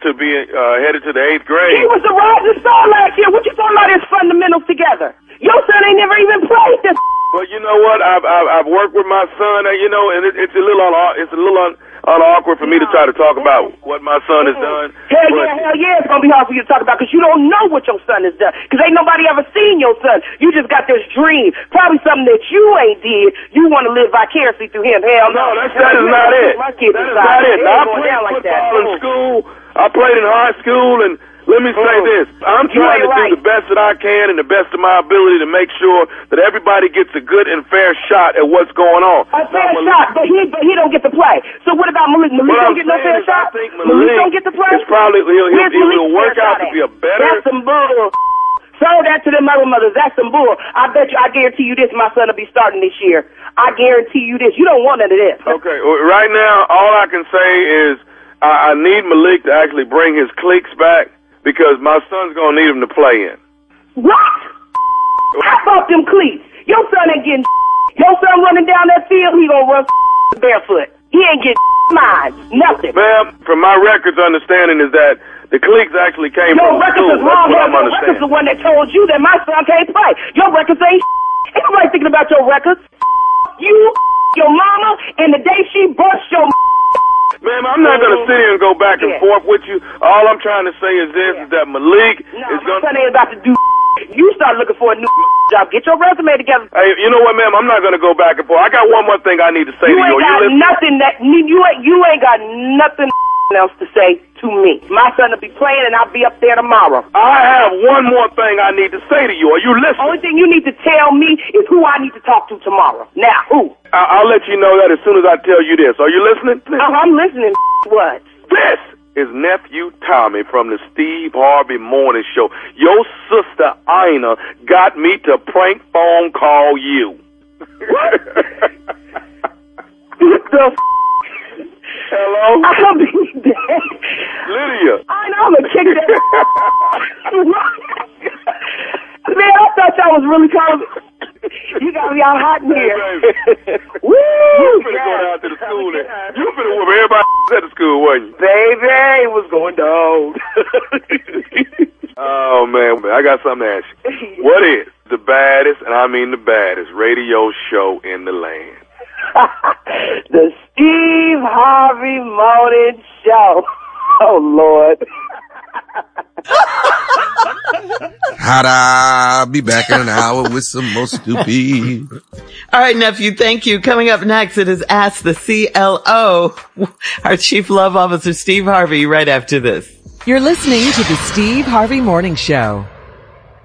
to be headed to the 8th grade. He was the rising star last year. What you talking about his fundamentals together? Your son ain't never even played this. Well, you know what? I've worked with my son, and it's a little awkward for me to try to talk about what my son has done. Hell yeah, it's gonna be hard for you to talk about because you don't know what your son has done. Because ain't nobody ever seen your son. You just got this dream, probably something that you ain't did. You want to live vicariously through him. Hell no, that is not it. My kid that is not it. Now, I played football in school. I played in high school, and let me say this. I'm trying to do the best that I can and the best of my ability to make sure that everybody gets a good and fair shot at what's going on. A fair shot, but he don't get to play. So what about Malik? Malik don't get no fair shot? I think Malik don't get to play? It's probably, he'll work out to be a better... That's some bull. Sold that to them other mothers. That's some bull. I guarantee you this, my son will be starting this year. I guarantee you this. You don't want none of this. Okay, right now, all I can say is I need Malik to actually bring his cliques back. Because my son's gonna need him to play in. What? How about them cleats? Your son ain't getting Your son running down that field, he gonna run barefoot. He ain't getting mine. Nothing. Ma'am, from my records understanding is that the cliques actually came from the school. That's what I'm understanding. Your records is the one that told you that my son can't play. Your records ain't Ain't nobody thinking about your records. You, your mama, and the day she bust your Ma'am, I'm not going to sit here and go back and forth with you. All I'm trying to say is this, is that Malik is going to... my son ain't about to do You start looking for a new job. Get your resume together. Hey, you know what, ma'am? I'm not going to go back and forth. I got one more thing I need to say to you. You ain't got nothing else to say to me. My son will be playing and I'll be up there tomorrow. I have one more thing I need to say to you. Are you listening? Only thing you need to tell me is who I need to talk to tomorrow. Now, who? I'll let you know that as soon as I tell you this. Are you listening? I'm listening. What? This is Nephew Tommy from the Steve Harvey Morning Show. Your sister Ina got me to prank phone call you. The Hello? I'll be dead. Lydia. I know, I'm going to kick that. Man, I thought y'all was really calling. You got me all hot in here. Woo! You finna go down to the school and you finna whoop everybody at the school, wasn't you? Baby, it was going down. Oh, man, I got something to ask you. What is the baddest, and I mean the baddest, radio show in the land? The Steve Harvey Morning Show. Oh, Lord. I'll be back in an hour with some more stupid. All right, nephew, thank you. Coming up next, it is Ask the CLO. Our Chief Love Officer, Steve Harvey, right after this. You're listening to the Steve Harvey Morning Show.